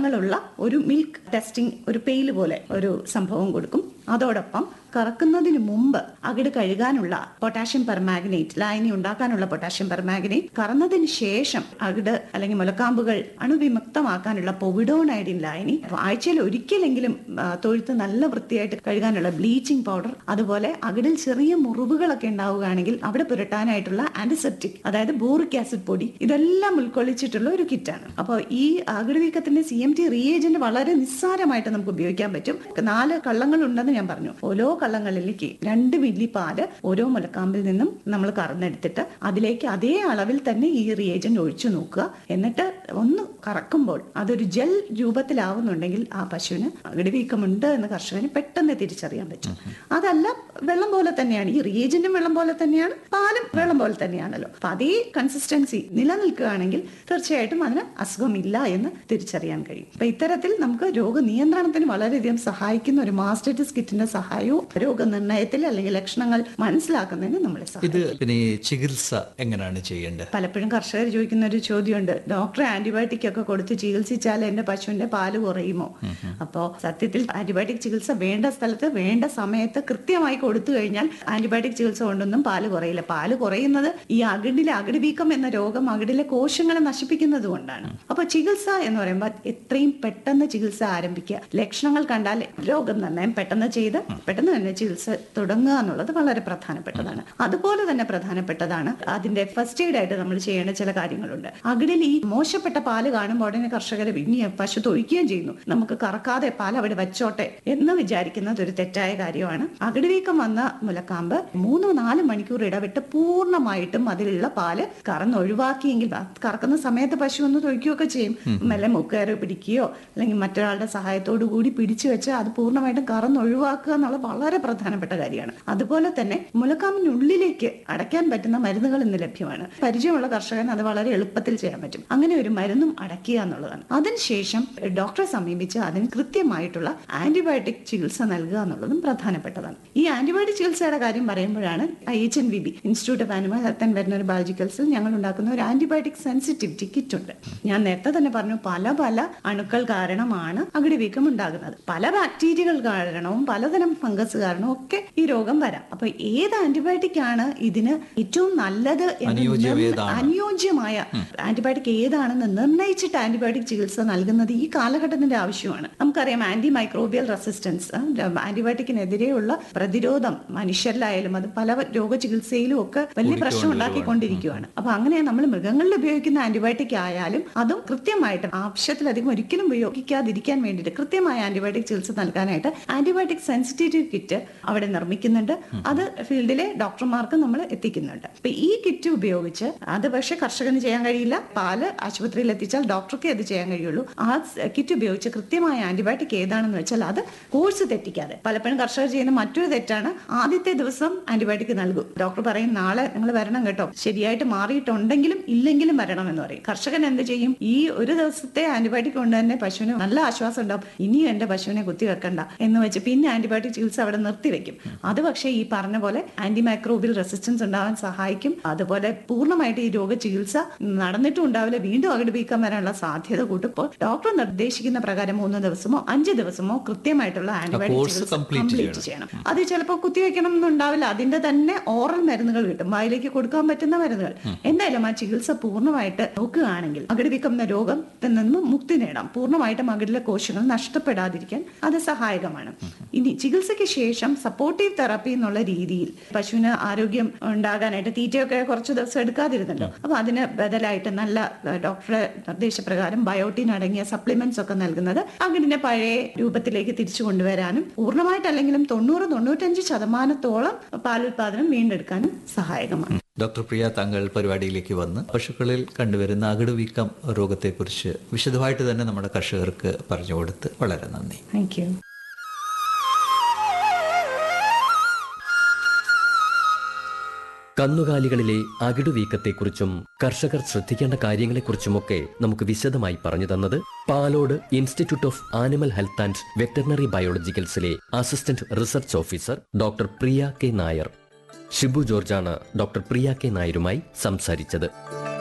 കള്ളങ്ങളുള്ള ഒരു milk testing, ഒരു പെയില് പോലെ ഒരു സംഭവം കൊടുക്കും. അതോടൊപ്പം കറക്കുന്നതിന് മുമ്പ് അകിട് കഴുകാനുള്ള പൊട്ടാഷ്യം പെർമാഗ്നേറ്റ്, ലായനി ഉണ്ടാക്കാനുള്ള പൊട്ടാഷ്യം പെർമാഗ്നേറ്റ്, കറന്നതിന് ശേഷം അകിട് അല്ലെങ്കിൽ മുലക്കാമ്പുകൾ അണുവിമുക്തമാക്കാനുള്ള പൊവിഡോൺ-അയഡിൻ ലായനി, ആഴ്ചയിൽ ഒരിക്കലെങ്കിലും തൊഴുത്ത് നല്ല വൃത്തിയായിട്ട് കഴുകാനുള്ള ബ്ലീച്ചിങ് പൗഡർ, അതുപോലെ അകിടിൽ ചെറിയ മുറിവുകളൊക്കെ ഉണ്ടാവുകയാണെങ്കിൽ അവിടെ പുരട്ടാനായിട്ടുള്ള ആന്റിസെപ്റ്റിക്, അതായത് ബോറിക് ആസിഡ് പൊടി, ഇതെല്ലാം ഉൾക്കൊള്ളിച്ചിട്ടുള്ള ഒരു കിറ്റാണ്. അപ്പോൾ ഈ അകിട് വീക്കത്തിന്റെ CMT റിയേജന്റ് വളരെ നിസ്സാരമായിട്ട് നമുക്ക് ഉപയോഗിക്കാൻ പറ്റും. 4 കള്ളങ്ങൾ ഉണ്ടെന്ന് ഞാൻ പറഞ്ഞു. ഓരോ കള്ളങ്ങളിലേക്ക് 2 മില്ലി പാല് ഓരോ മുലക്കാമ്പിൽ നിന്നും നമ്മൾ കറന്നെടുത്തിട്ട് അതിലേക്ക് അതേ അളവിൽ തന്നെ ഈ റിയേജന്റ് ഒഴിച്ചു നോക്കുക. എന്നിട്ട് ഒന്ന് കറക്കുമ്പോൾ അതൊരു ജെൽ രൂപത്തിലാവുന്നുണ്ടെങ്കിൽ ആ പശുവിന് അകിട് വീക്കമുണ്ട് എന്ന് കർഷകന് പെട്ടെന്ന് തിരിച്ചറിയാൻ പറ്റും. അതല്ല, വെള്ളം പോലെ തന്നെയാണ്, ഈ റിയേജന്റും വെള്ളം പോലെ തന്നെയാണ്, പാലും വെള്ളം പോലെ തന്നെയാണല്ലോ. അപ്പൊ അതേ കൺസിസ്റ്റൻസി നിലനിൽക്കുകയാണെങ്കിൽ തീർച്ചയായിട്ടും അതിന് അസുഖമില്ല എന്ന് തിരിച്ചറിയാൻ കഴിയും. അപ്പൊ ഇത്തരത്തിൽ നമുക്ക് രോഗനിയന്ത്രണത്തിന് വളരെയധികം സഹായിക്കുന്ന ഒരു മാസ്റ്റേറ്റിസ് കിറ്റിന്റെ സഹായവും രോഗനിർണയത്തിൽ അല്ലെങ്കിൽ ലക്ഷണങ്ങൾ മനസ്സിലാക്കുന്നതിന് നമ്മളെ സഹായിക്കും. പിന്നെ ചികിത്സ എങ്ങനെയാണ് ചെയ്യേണ്ടത്? പലപ്പോഴും കർഷകർ ചോദിക്കുന്ന ഒരു ചോദ്യമുണ്ട്, ഡോക്ടറെ ആന്റിബയോട്ടിക് ഒക്കെ കൊടുത്ത് ചികിത്സിച്ചാൽ എന്റെ പശുവിന്റെ പാല് കുറയുമോ? അപ്പോ സത്യത്തിൽ ആന്റിബയോട്ടിക് ചികിത്സ വേണ്ട സ്ഥലത്ത് വേണ്ട സമയത്ത് കൃത്യമായി കൊടുത്തു കഴിഞ്ഞാൽ ആന്റിബയോട്ടിക് ചികിത്സ കൊണ്ടൊന്നും പാല് കുറയില്ല. പാല് കുറയുന്നത് ഈ അകിട് വീക്കം എന്ന രോഗം അകിടിലെ കോശങ്ങളെ നശിപ്പിക്കുന്നത് കൊണ്ടാണ്. അപ്പൊ ചികിത്സ എന്ന് പറയുമ്പോൾ എത്രയും പെട്ടെന്ന് ചികിത്സ ആരംഭിക്കുക. ലക്ഷണങ്ങൾ കണ്ടാൽ രോഗനിർണയം പെട്ടെന്ന് ചെയ്ത് പെട്ടെന്ന് തന്നെ ചികിത്സ തുടങ്ങുക എന്നുള്ളത് വളരെ പ്രധാനപ്പെട്ടതാണ്. അതുപോലെ തന്നെ പ്രധാനപ്പെട്ടതാണ് അതിന്റെ ഫസ്റ്റ് എയ്ഡ് ആയിട്ട് നമ്മൾ ചെയ്യേണ്ട ചില കാര്യങ്ങളുണ്ട്. അകിടിൽ ഈ മോശപ്പെട്ട പാല് കാണുമ്പോൾ ഉടനെ കർഷകരെ ഇനി പശു തൊഴിക്കുകയും ചെയ്യുന്നു, നമുക്ക് കറക്കാതെ പാൽ അവിടെ വെച്ചോട്ടെ എന്ന് വിചാരിക്കുന്നത് ഒരു തെറ്റായ കാര്യമാണ്. അകിട് വീക്കം വന്ന മുലക്കാമ്പ് 3-4 മണിക്കൂർ ഇടവിട്ട് പൂർണ്ണമായിട്ടും അതിലുള്ള പാല് കറന്നൊഴിവാക്കിയെങ്കിൽ, കറക്കുന്ന സമയത്ത് പശു ഒന്ന് തൊഴിക്കുകയൊക്കെ ചെയ്യും, മെല്ലെ മുക്കയറ് പിടിക്കുകയോ അല്ലെങ്കിൽ മറ്റൊരാളുടെ സഹായത്തോടു കൂടി പിടിച്ചു വെച്ച് അത് പൂർണ്ണമായിട്ടും കറന്നൊഴിവാക്കുക എന്നുള്ളത് വളരെ പ്രധാനപ്പെട്ട കാര്യമാണ്. അതുപോലെ തന്നെ മുലക്കാമ്പിനുള്ളിലേക്ക് അടയ്ക്കാൻ പറ്റുന്ന മരുന്നുകൾ ഇന്ന് ലഭ്യമാണ്. പരിചയമുള്ള കർഷകൻ അത് വളരെ എളുപ്പത്തിൽ ചെയ്യാൻ പറ്റും. അങ്ങനെ ഒരു മരുന്നും അടയ്ക്കുക എന്നുള്ളതാണ്. അതിനുശേഷം ഡോക്ടറെ സമീപിച്ച് അതിന് കൃത്യമായിട്ടുള്ള ആന്റിബയോട്ടിക് ചികിത്സ നൽകുക എന്നുള്ളതും പ്രധാനപ്പെട്ടതാണ്. ഈ ആന്റിബയോട്ടിക് ചികിത്സയുടെ കാര്യം പറയുമ്പോഴാണ് IHNVB, institute of animal health and veterinary ബയോളജിക്കൽസിൽ ഞങ്ങൾ ഉണ്ടാക്കുന്ന ഒരു ആന്റിബയോട്ടിക് സെൻസിറ്റിവിറ്റി കിറ്റ് ഉണ്ട്. ഞാൻ നേരത്തെ തന്നെ പറഞ്ഞു, പല അണുക്കൾ കാരണമാണ് അകിട് വീക്കം ഉണ്ടാകുന്നത്. പല ബാക്ടീരിയകൾ കാരണവും പലതരം ഫംഗസ് കാരണവും ഒക്കെ ഈ രോഗം വരാം. അപ്പൊ ഏത് ആന്റിബയോട്ടിക് ആണ് ഇതിന് ഏറ്റവും നല്ലത്, അനുയോജ്യമായ ആന്റിബയോട്ടിക് ഏതാണെന്ന് നിർണയിച്ചിട്ട് ആന്റിബയോട്ടിക് ചികിത്സ നൽകുന്നത് ഈ കാലഘട്ടത്തിന്റെ ആവശ്യമാണ്. നമുക്കറിയാം, ആന്റി മൈക്രോബിയൽ റെസിസ്റ്റൻസ്, ആന്റിബയോട്ടിക്കിനെതിരെയുള്ള പ്രതിരോധം മനുഷ്യരിലായാലും അത് പല രോഗചികിത്സയിലും ഒക്കെ വലിയ പ്രശ്നം ഉണ്ടാക്കിക്കൊണ്ടിരിക്കുകയാണ്. അപ്പൊ അങ്ങനെ നമ്മൾ മൃഗങ്ങളിൽ ഉപയോഗിക്കുന്ന ആന്റിബയോട്ടിക് ആയാലും അതും കൃത്യമായിട്ട് ആവശ്യത്തിലധികം ഒരിക്കലും ഉപയോഗിക്കാതിരിക്കാൻ വേണ്ടിയിട്ട് കൃത്യമായ ആന്റിബയോട്ടിക് ചികിത്സ നൽകാനായിട്ട് ആന്റിബയോട്ടിക് സെൻസിറ്റിവിറ്റി കിറ്റ് അവിടെ നിർമ്മിക്കുന്നുണ്ട്. അത് ഫീൽഡിലെ ഡോക്ടർമാർക്ക് നമ്മൾ എത്തിക്കുന്നുണ്ട്. അപ്പൊ ഈ കിറ്റ് ഉപയോഗിച്ച്, അത് പക്ഷേ കർഷകന് ചെയ്യാൻ കഴിയില്ല, പാല് ആശുപത്രിയിൽ എത്തിച്ചാൽ ഡോക്ടർക്ക് അത് ചെയ്യാൻ കഴിയുള്ളൂ. ആ കിറ്റ് ഉപയോഗിച്ച് കൃത്യമായ ആന്റിബയോട്ടിക് ഏതാണെന്ന് വെച്ചാൽ അത് കോഴ്സ് തെറ്റിക്കാതെ. പലപ്പോഴും കർഷകർ ചെയ്യുന്ന മറ്റൊരു തെറ്റാണ്, ആദ്യത്തെ ദിവസം ആന്റിബയോട്ടിക് നൽകും, ഡോക്ടർ പറയും നാളെ നിങ്ങൾ വരണം കേട്ടോ, ശരിയായിട്ട് മാറിയിട്ടുണ്ടെങ്കിലും ഇല്ലെങ്കിലും വരണം എന്ന് പറയും. കർഷകൻ എന്ത് ചെയ്യും? ഈ ഒരു ദിവസത്തെ ആന്റിബയോട്ടിക് കൊണ്ട് തന്നെ പശുവിന് നല്ല ആശ്വാസം ഉണ്ടാവും, ഇനിയും എന്റെ പശുവിനെ കുത്തിവെക്കണ്ട എന്ന് വെച്ച് പിന്നെ ആന്റിബയോട്ടിക് ചികിത്സ അവിടെ നിർത്തിവെക്കും. അത് പക്ഷേ ഈ പറഞ്ഞ പോലെ ആന്റി മൈക്രോബിയൽ റെസിസ്റ്റൻസ് ഉണ്ടാവാൻ സഹായിക്കും. അതുപോലെ പൂർണ്ണമായിട്ട് ഈ രോഗ ചികിത്സ നടന്നിട്ടും ഉണ്ടാവില്ല, വീണ്ടും അകിട് വീക്കം വരാനുള്ള സാധ്യത കൂട്ടുമ്പോൾ ഡോക്ടർ നിർദ്ദേശിക്കുന്ന പ്രകാരം 3 ദിവസമോ 5 ദിവസമോ കൃത്യമായിട്ടുള്ള ആന്റിബയോട്ടിക് ചികിത്സ കംപ്ലീറ്റ് ചെയ്യണം. അത് ചിലപ്പോൾ കുത്തിവെക്കണം എന്നുണ്ടാവില്ല, അതിന്റെ തന്നെ ഓറൽ മരുന്നുകൾ കിട്ടും, വായിലേക്ക് കൊടുക്കാൻ പറ്റുന്ന മരുന്നുകൾ. എന്തായാലും ആ ചികിത്സ പൂർണ്ണമായിട്ട് നോക്കുകയാണെങ്കിൽ അകിട് വീക്കം എന്ന രോഗത്തിൽ നിന്നും മുക്തി നേടാം. പൂർണ്ണമായിട്ടും അകിടിലെ കോശങ്ങൾ നഷ്ടപ്പെടാതിരിക്കാൻ അത് സഹായകമാണ്. ഇനി ചികിത്സയ്ക്ക് ശേഷം സപ്പോർട്ടീവ് തെറാപ്പി എന്നുള്ള രീതിയിൽ പശുവിന് ആരോഗ്യം ഉണ്ടാകാനായിട്ട് തീറ്റയൊക്കെ കുറച്ച് ദിവസം എടുക്കാതിരുന്നല്ലോ, അപ്പൊ അതിന് ബദലായിട്ട് നല്ല ഡോക്ടറുടെ നിർദ്ദേശപ്രകാരം ബയോട്ടിൻ അടങ്ങിയ സപ്ലിമെന്റ്സ് ഒക്കെ നൽകുന്നത് അകിടിന്റെ പഴയ രൂപത്തിലേക്ക് തിരിച്ചു കൊണ്ടുവരാനും പൂർണ്ണമായിട്ടല്ലെങ്കിലും 90-95% പാലുൽപാദനം വീണ്ടെടുക്കാനും സഹായകമാണ്. ഡോക്ടർ പ്രിയ, താങ്കൾ പരിപാടിയിലേക്ക് വന്ന് പശുക്കളിൽ കണ്ടുവരുന്ന അകിട് വീക്കം രോഗത്തെക്കുറിച്ച് വിശദമായിട്ട് തന്നെ നമ്മുടെ കർഷകർക്ക് പറഞ്ഞു കൊടുത്ത് വളരെ നന്ദി. Thank you. കന്നുകാലികളിലെ അകിടുവീക്കത്തെക്കുറിച്ചും കർഷകർ ശ്രദ്ധിക്കേണ്ട കാര്യങ്ങളെക്കുറിച്ചുമൊക്കെ നമുക്ക് വിശദമായി പറഞ്ഞു തന്നത് Palode institute of animal health and veterinary ബയോളജിക്കൽസിലെ assistant research officer doctor Priya K Nair. Shibu ജോർജാണ് doctor Priya K നായരുമായി സംസാരിച്ചത്.